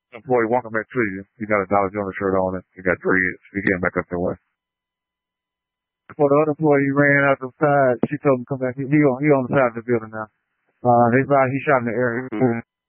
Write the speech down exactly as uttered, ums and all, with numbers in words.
Employee walking back to you. He got a Dollar General shirt on and he got dreads. He getting back up their way. Before the other employee ran out the side, she told him to come back. He, he, on, he on the side of the building now. Uh, they, he shot in the air.